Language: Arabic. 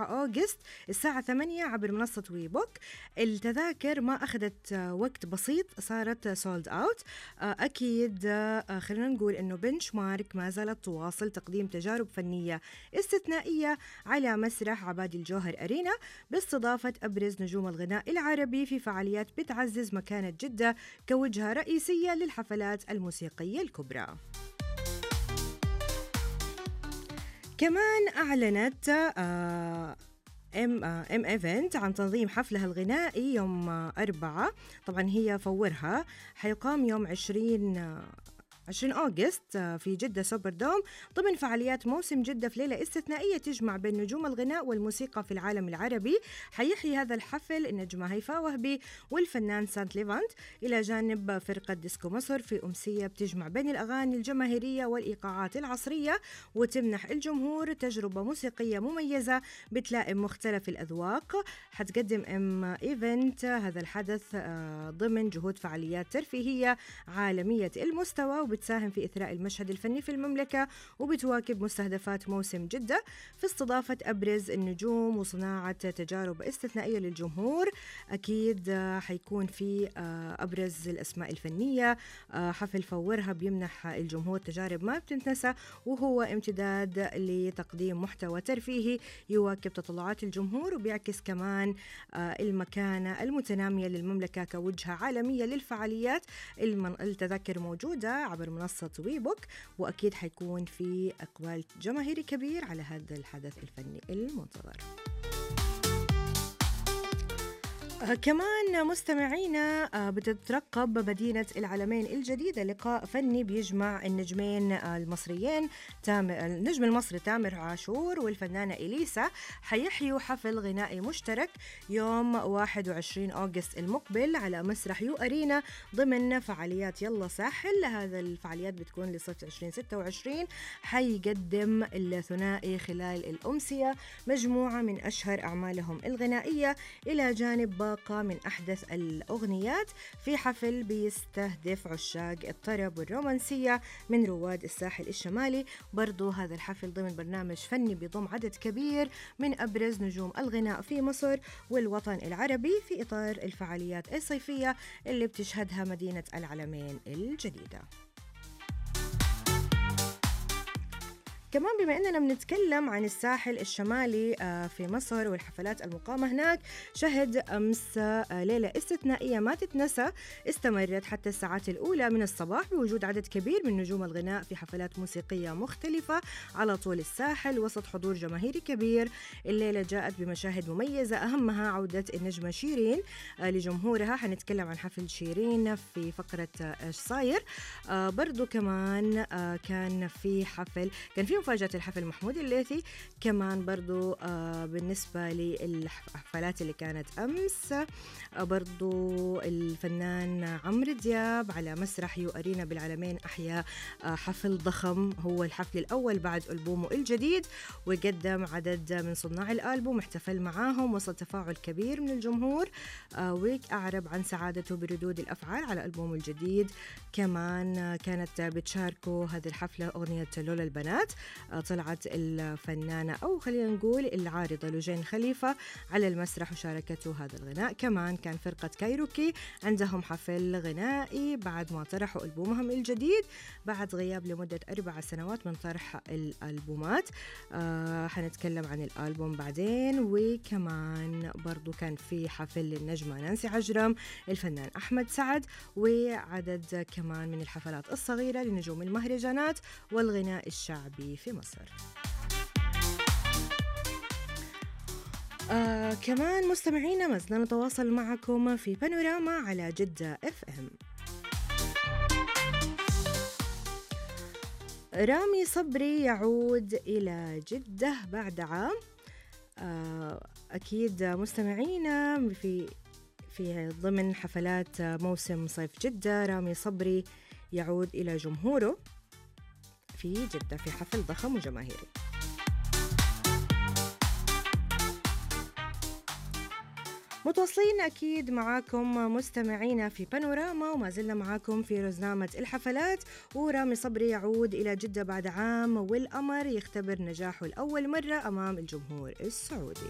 9 أغسطس الساعة 8 عبر منصة ويبوك. التذاكر ما أخذت وقت بسيط صارت سولد أوت. أكيد خلينا نقول أنه بنش مارك ما زالت تواصل تقديم تجارب فنية استثنائية على مسرح عبادي الجوهر أرينا باستضافة أبرز نجوم الغناء العربي في فعاليات بتعزز مكانة جدة كوجهة رئيسية للحفلات الموسيقية الكبرى. كمان أعلنت ام ايفنت عن تنظيم حفلها الغنائي يوم 4. طبعا هي فورها حيقام يوم 20 أغسطس في جدة سوبر دوم ضمن فعاليات موسم جدة في ليلة استثنائية تجمع بين نجوم الغناء والموسيقى في العالم العربي. حيحيي هذا الحفل النجمة هيفاء وهبي والفنان سانت ليفانت إلى جانب فرقة ديسكو مصر في أمسية بتجمع بين الأغاني الجماهيرية والإيقاعات العصرية وتمنح الجمهور تجربة موسيقية مميزة بتلائم مختلف الأذواق. حتقدم ام ايفنت هذا الحدث ضمن جهود فعاليات ترفيهية عالمية المستوى وبتساهم في إثراء المشهد الفني في المملكة وبتواكب مستهدفات موسم جدة في استضافة أبرز النجوم وصناعة تجارب استثنائية للجمهور. أكيد حيكون في أبرز الأسماء الفنية. حفل فورها بيمنح الجمهور تجارب ما بتنتسى وهو امتداد لتقديم محتوى ترفيهي يواكب تطلعات الجمهور وبيعكس كمان المكانة المتنامية للمملكة كوجهة عالمية للفعاليات. التذاكر موجودة عبر منصة ويبوك وأكيد حيكون في إقبال جماهيري كبير على هذا الحدث الفني المنتظر. كمان مستمعينا بتترقب مدينة العلمين الجديدة لقاء فني بيجمع النجمين المصريين النجم المصري تامر عاشور والفنانة إليسا. حيحيوا حفل غنائي مشترك يوم 21 أغسطس المقبل على مسرح يو أرينا ضمن فعاليات يلا ساحل. هذا الفعاليات بتكون لصيف 2026. حيقدم الثنائي خلال الأمسية مجموعة من أشهر أعمالهم الغنائية إلى جانب من أحدث الأغنيات في حفل بيستهدف عشاق الطرب والرومانسية من رواد الساحل الشمالي. برضو هذا الحفل ضمن برنامج فني بيضم عدد كبير من أبرز نجوم الغناء في مصر والوطن العربي في إطار الفعاليات الصيفية اللي بتشهدها مدينة العلمين الجديدة. كمان بما أننا بنتكلم عن الساحل الشمالي في مصر والحفلات المقامة هناك، شهد أمس ليلة استثنائية ما تتنسى استمرت حتى الساعات الأولى من الصباح بوجود عدد كبير من نجوم الغناء في حفلات موسيقية مختلفة على طول الساحل وسط حضور جماهيري كبير. الليلة جاءت بمشاهد مميزة أهمها عودة النجمة شيرين لجمهورها. حنتكلم عن حفل شيرين في فقرة إيش صاير. برضو كمان كان في مفاجأة الحفل محمود الليثي. كمان برضو بالنسبة للحفلات اللي كانت أمس برضو الفنان عمرو دياب على مسرح يو أرينا بالعلمين أحيا حفل ضخم، هو الحفل الأول بعد ألبومه الجديد، وقدم عدد من صناع الألبوم احتفل معاهم وسط تفاعل كبير من الجمهور وأعرب عن سعادته بردود الأفعال على ألبومه الجديد. كمان كانت بتشاركوا هذه الحفلة أغنية لولا البنات. طلعت الفنانة أو خلينا نقول العارضة لوجين خليفة على المسرح وشاركته هذا الغناء. كمان كان فرقة كايروكي عندهم حفل غنائي بعد ما طرحوا ألبومهم الجديد بعد غياب لمدة 4 سنوات من طرح الألبومات. حنتكلم عن الألبوم بعدين. وكمان برضو كان في حفل للنجمة نانسي عجرم، الفنان أحمد سعد، وعدد كمان من الحفلات الصغيرة لنجوم المهرجانات والغناء الشعبي في مصر. كمان مستمعينا ما زلنا نتواصل معكم في بانوراما على جدة FM. رامي صبري يعود إلى جدة بعد عام. أكيد مستمعينا في ضمن حفلات موسم صيف جدة رامي صبري يعود إلى جمهوره في جدة في حفل ضخم وجماهيري. متواصلين أكيد معاكم مستمعينا في بانوراما وما زلنا معاكم في رزنامة الحفلات. ورامي صبري يعود إلى جدة بعد عام والأمر يختبر نجاحه لأول مرة أمام الجمهور السعودي.